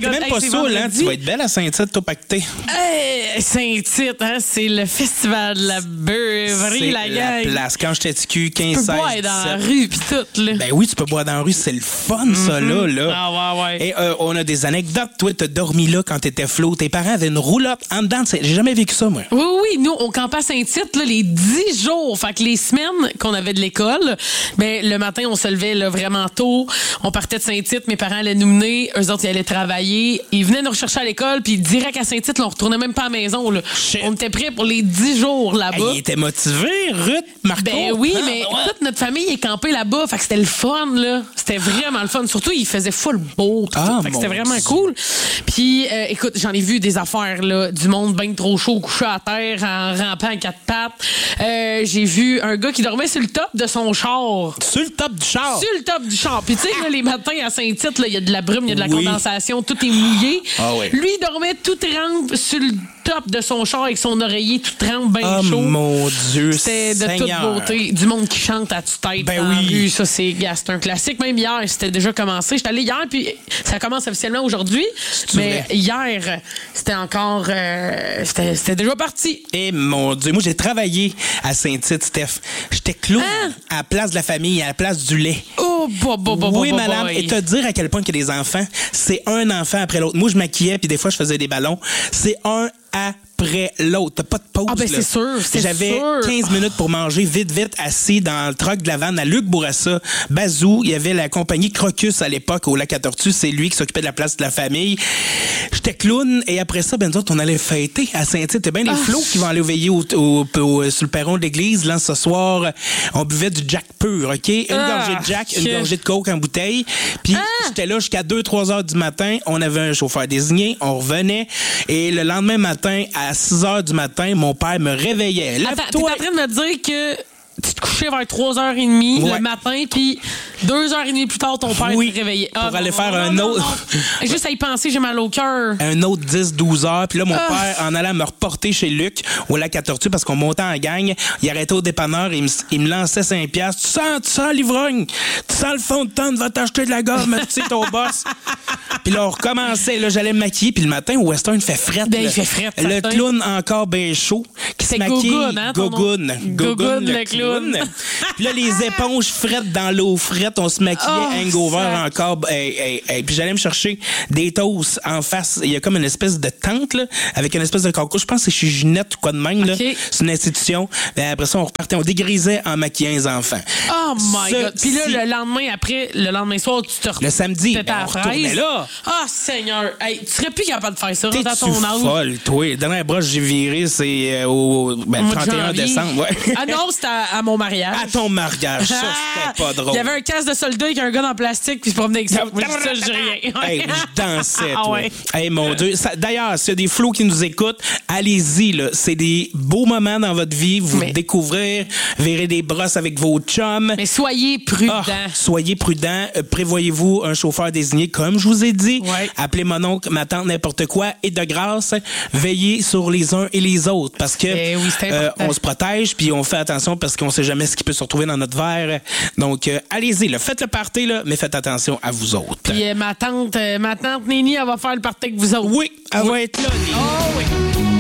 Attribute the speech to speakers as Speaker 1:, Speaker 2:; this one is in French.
Speaker 1: t'es même pas saoul, hein? Tu vas être belle à Saint-Tite, toi, pacté.
Speaker 2: Saint-Tite, hein? C'est le festival de la beuverie, la gang.
Speaker 1: La place. Quand j'étais TQ, 15, 16,
Speaker 2: Tu peux boire dans la rue, pis tout, là.
Speaker 1: Ben oui, tu peux boire dans la rue, c'est le fun, ça, là.
Speaker 2: Ah, ouais.
Speaker 1: Et on a des anecdotes. Toi, t'as dormi là quand t'étais flot. Tes parents avaient une roulotte en dedans. J'ai jamais vécu ça, moi.
Speaker 2: Oui, nous, on campait à Saint-Tite, là, les 10 jours. Fait que les semaines qu'on avait de l'école, ben, le matin, on se levait, là, vraiment tôt. On partait de Saint-Tite, mes parents allaient nous mener. Eux autres, ils allaient travailler. Ils venaient nous rechercher à l'école, puis direct à Saint-Tite, là, on retournait même pas à la maison, là.
Speaker 1: Shit.
Speaker 2: On était prêts pour les 10 jours là-bas.
Speaker 1: Hey, il était motivé, Ruth, Marco.
Speaker 2: Ben oui, mais toute notre famille est campée là-bas. Fait que c'était le fun, là. C'était vraiment le fun. Surtout, il faisait full beau. Fait que c'était vraiment cool. Puis, écoute, j'en ai vu des affaires, là. Du monde bien trop chaud, couché à terre, en rampant à quatre pattes. J'ai vu un gars qui dormait sur le top de son char.
Speaker 1: Sur le top du char.
Speaker 2: Sur le top du char. Puis, tu sais, là, les matins à Saint-Tite, il y a de la brume, il y a de la condensation, tout est mouillé.
Speaker 1: Ah oui.
Speaker 2: Lui, il dormait tout trempe sur le top de son char avec son oreiller tout trempe, bien chaud.
Speaker 1: Oh mon Dieu,
Speaker 2: c'était de
Speaker 1: Seigneur.
Speaker 2: toute beauté. Du monde qui chante à tue-tête dans la rue. Ça, c'est un classique. Même hier, c'était déjà commencé. J'étais allée hier, puis ça commence officiellement aujourd'hui. Mais hier, c'était encore... c'était déjà parti.
Speaker 1: Eh mon Dieu, moi j'ai travaillé à Saint-Tite, Steph. J'étais clown à la place de la famille, à la place du lait.
Speaker 2: Oh,
Speaker 1: oui, madame. Et te dire à quel point que les enfants, c'est un enfant après l'autre. Moi, je maquillais, puis des fois, je faisais des ballons. C'est un après l'autre. T'as pas de pause.
Speaker 2: Ah, ben,
Speaker 1: là.
Speaker 2: c'est sûr.
Speaker 1: J'avais 15 minutes pour manger vite, assis dans le truck de la vanne à Luc Bourassa. Bazou, il y avait la compagnie Crocus à l'époque au Lac à Tortue. C'est lui qui s'occupait de la place de la famille. J'étais clown. Et après ça, ben, nous autres, on allait fêter à Saint-Tite. T'as bien les flots qui vont aller veiller sur le perron de l'église. Là, ce soir, on buvait du Jack pur, OK? Une gorgée de Jack, une gorgée de Coke en bouteille. Puis, j'étais là jusqu'à 2-3 heures du matin. On avait un chauffeur désigné. On revenait. Et le lendemain matin, à 6 heures du matin, mon père me réveillait.
Speaker 2: Attends, t'es en train de me dire que tu te couchais vers 3h30 le matin, puis 2h30 plus tard, ton père te réveillait.
Speaker 1: Pour aller faire un autre...
Speaker 2: Juste à y penser, j'ai mal au cœur.
Speaker 1: Un autre 10-12 heures. Puis là, mon père, en allant me reporter chez Luc, au Lac à Tortue, parce qu'on montait en gang, il arrêtait au dépanneur et il me lançait 5$. Tu sens l'ivrogne? Tu sens le fond de tente? Va t'acheter de la gomme, tu sais, ton boss. Puis là, on recommençait. Là, j'allais me maquiller. Puis le matin, au Western, il fait frette.
Speaker 2: Ben, il fait frette.
Speaker 1: Le clown encore bien chaud. Qui se maquille.
Speaker 2: Gogoun, le clown.
Speaker 1: Puis là, les éponges frettes dans l'eau frette. On se maquillait hangover encore. Puis j'allais me chercher des toasts en face. Il y a comme une espèce de tente, là, avec une espèce de carcouche. Je pense que c'est chez Ginette ou quoi de même. Là. C'est une institution. Ben, après ça, on repartait. On dégrisait en maquillant les enfants.
Speaker 2: Oh my God. Puis là, le lendemain soir, tu te
Speaker 1: le samedi,
Speaker 2: on
Speaker 1: retournait là.
Speaker 2: Ah, Seigneur. Hey, tu serais plus capable de faire ça
Speaker 1: dans
Speaker 2: ton âge.
Speaker 1: Folle, toi. La dernière broche que j'ai virée, c'est au 31 décembre. Ouais.
Speaker 2: Ah non, c'était à mon mariage.
Speaker 1: À ton mariage. Ça, c'était pas drôle.
Speaker 2: Il y avait un casque de soldat avec un gars en plastique, puis il se promenait avec ça. Moi, je dis rien.
Speaker 1: Hey, je dansais, toi.
Speaker 2: Ouais.
Speaker 1: Hey, mon Dieu. D'ailleurs, s'il y a des flots qui nous écoutent, allez-y, là. C'est des beaux moments dans votre vie. Vous découvrir, verrez des brosses avec vos chums.
Speaker 2: Mais soyez prudents.
Speaker 1: Soyez prudents. Prévoyez-vous un chauffeur désigné, comme je vous ai dit.
Speaker 2: Ouais.
Speaker 1: Appelez mon oncle, ma tante, n'importe quoi. Et de grâce, veillez sur les uns et les autres. Parce que on se protège, puis on fait attention parce qu'on sait jamais ce qui peut se retrouver dans notre verre. Donc, allez-y, là, faites le party, là, mais faites attention à vous autres.
Speaker 2: Puis ma tante Nénie, elle va faire le party avec vous autres.
Speaker 1: Oui, elle va être là.
Speaker 2: Oh oui.